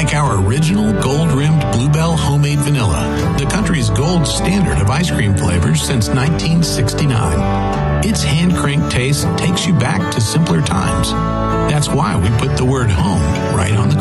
like our original gold-rimmed Bluebell homemade vanilla, the country's gold standard of ice cream flavors since 1969. Its hand-cranked taste takes you back to simpler times. That's why we put the word home right on the